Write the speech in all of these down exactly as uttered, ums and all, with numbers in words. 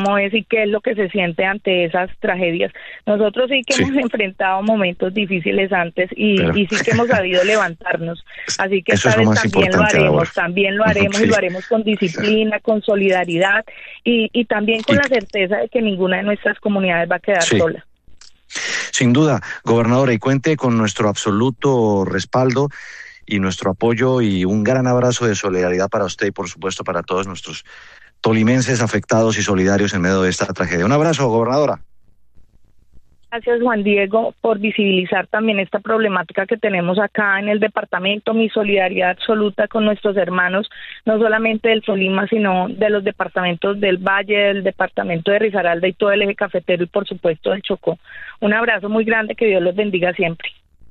cómo es y qué es lo que se siente ante esas tragedias. Nosotros sí que sí. hemos enfrentado momentos difíciles antes y, Pero... y sí que hemos sabido levantarnos. Así que Eso esta vez también lo haremos, ahora. también lo haremos sí. y lo haremos con disciplina, con solidaridad y, y también con y... la certeza de que ninguna de nuestras comunidades va a quedar sí. sola. Sin duda, gobernadora, y cuente con nuestro absoluto respaldo y nuestro apoyo y un gran abrazo de solidaridad para usted y por supuesto para todos nuestros tolimenses afectados y solidarios en medio de esta tragedia. Un abrazo, gobernadora. Gracias, Juan Diego, por visibilizar también esta problemática que tenemos acá en el departamento. Mi solidaridad absoluta con nuestros hermanos, no solamente del Tolima, sino de los departamentos del Valle, del departamento de Risaralda y todo el eje cafetero y por supuesto del Chocó. Un abrazo muy grande, que Dios los bendiga siempre.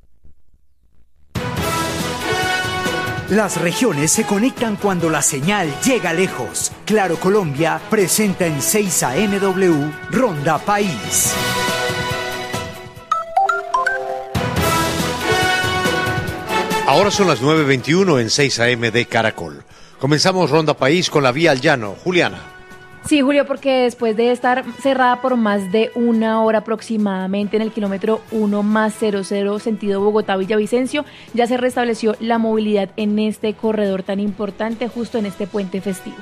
Las regiones se conectan cuando la señal llega lejos. Claro Colombia presenta en seis A M W Ronda País. Ahora son las nueve veintiuno en seis A M de Caracol. Comenzamos Ronda País con la vía al llano. Juliana. Sí, Julio, porque después de estar cerrada por más de una hora aproximadamente en el kilómetro uno más cero cero sentido Bogotá-Villavicencio, ya se restableció la movilidad en este corredor tan importante justo en este puente festivo.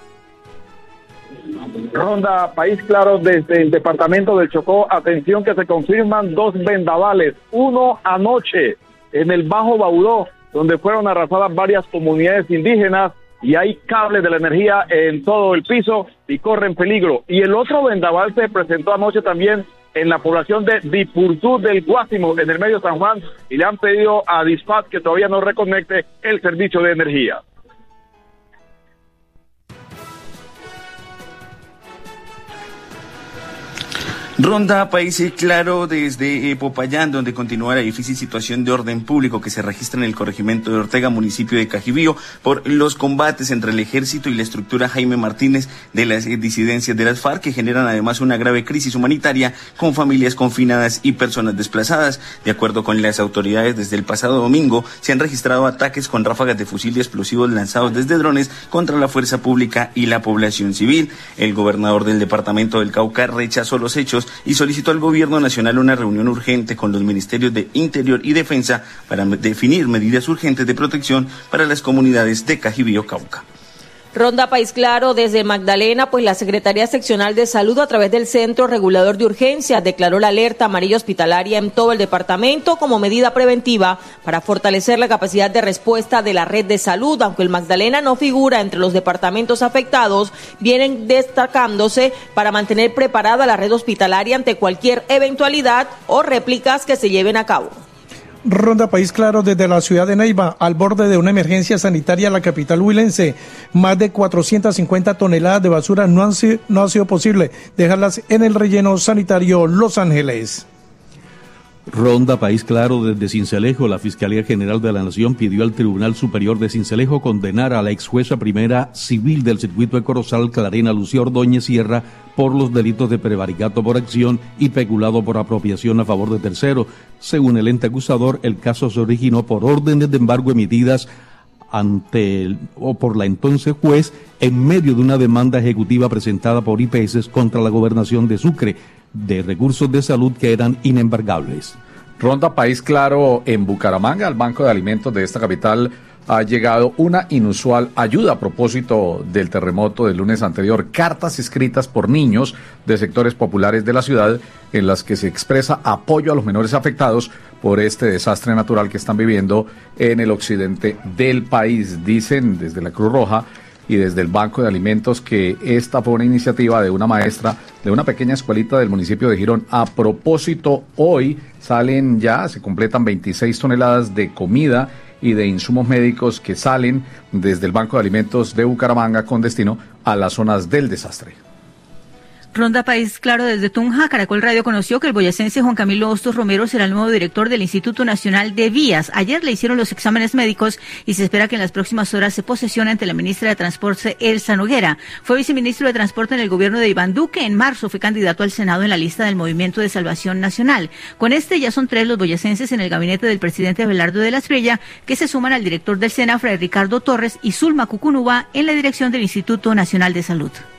Ronda País Claro desde el departamento del Chocó. Atención que se confirman dos vendavales. Uno anoche en el Bajo Baudó, donde fueron arrasadas varias comunidades indígenas y hay cables de la energía en todo el piso y corren peligro. Y el otro vendaval se presentó anoche también en la población de Dipurtú del Guásimo, en el medio San Juan, y le han pedido a Dispatch que todavía no reconecte el servicio de energía. Ronda País Claro desde Popayán, donde continúa la difícil situación de orden público que se registra en el corregimiento de Ortega, municipio de Cajibío, por los combates entre el ejército y la estructura Jaime Martínez de las disidencias de las FARC, que generan además una grave crisis humanitaria con familias confinadas y personas desplazadas. De acuerdo con las autoridades, desde el pasado domingo se han registrado ataques con ráfagas de fusil y explosivos lanzados desde drones contra la fuerza pública y la población civil. El gobernador del departamento del Cauca rechazó los hechos y solicitó al gobierno nacional una reunión urgente con los ministerios de Interior y Defensa para definir medidas urgentes de protección para las comunidades de Cajibío, Cauca. Ronda País Claro desde Magdalena, pues la Secretaría Seccional de Salud a través del Centro Regulador de Urgencias declaró la alerta amarilla hospitalaria en todo el departamento como medida preventiva para fortalecer la capacidad de respuesta de la red de salud. Aunque el Magdalena no figura entre los departamentos afectados, vienen destacándose para mantener preparada la red hospitalaria ante cualquier eventualidad o réplicas que se lleven a cabo. Ronda País Claro desde la ciudad de Neiva, al borde de una emergencia sanitaria en la capital huilense. Más de cuatrocientas cincuenta toneladas de basura no han sido, no ha sido posible dejarlas en el relleno sanitario Los Ángeles. Ronda País Claro desde Sincelejo. La Fiscalía General de la Nación pidió al Tribunal Superior de Sincelejo condenar a la ex jueza primera civil del circuito de Corozal, Clarena Lucía Ordóñez Sierra, por los delitos de prevaricato por acción y peculado por apropiación a favor de tercero. Según el ente acusador, el caso se originó por órdenes de embargo emitidas ante el, o por la entonces juez en medio de una demanda ejecutiva presentada por I P S contra la gobernación de Sucre de recursos de salud que eran inembargables. Ronda País Claro en Bucaramanga, al Banco de Alimentos de esta capital ha llegado una inusual ayuda a propósito del terremoto del lunes anterior. Cartas escritas por niños de sectores populares de la ciudad en las que se expresa apoyo a los menores afectados por este desastre natural que están viviendo en el occidente del país. Dicen desde la Cruz Roja y desde el Banco de Alimentos que esta fue una iniciativa de una maestra de una pequeña escuelita del municipio de Girón. A propósito, hoy salen ya, se completan veintiséis toneladas de comida y de insumos médicos que salen desde el Banco de Alimentos de Bucaramanga con destino a las zonas del desastre. Ronda País Claro desde Tunja. Caracol Radio conoció que el boyacense Juan Camilo Hostos Romero será el nuevo director del Instituto Nacional de Vías. Ayer le hicieron los exámenes médicos y se espera que en las próximas horas se posesione ante la ministra de Transporte, Elsa Noguera. Fue viceministro de Transporte en el gobierno de Iván Duque. En marzo fue candidato al Senado en la lista del Movimiento de Salvación Nacional. Con este ya son tres los boyacenses en el gabinete del presidente Abelardo de la Espriella, que se suman al director del SENA, Fray Ricardo Torres, y Zulma Cucunúa en la dirección del Instituto Nacional de Salud.